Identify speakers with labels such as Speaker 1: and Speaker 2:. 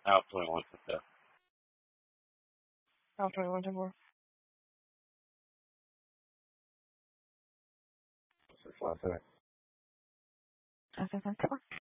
Speaker 1: Out 21 to 5.
Speaker 2: Out 21 to 4.
Speaker 1: What's this last night?
Speaker 2: I said 4.